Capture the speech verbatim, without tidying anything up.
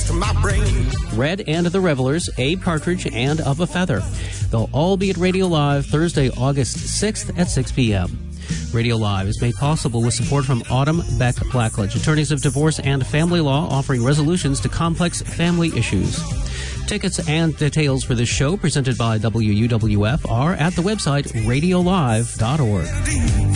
to my brain. Red and the Revelers, Abe Partridge, and Of a Feather. They'll all be at Radio Live Thursday, August sixth at six p.m. Radio Live is made possible with support from Autumn Beck Blackledge, attorneys of divorce and family law, offering resolutions to complex family issues. Tickets and details for this show, presented by W U W F, are at the website radio live dot org.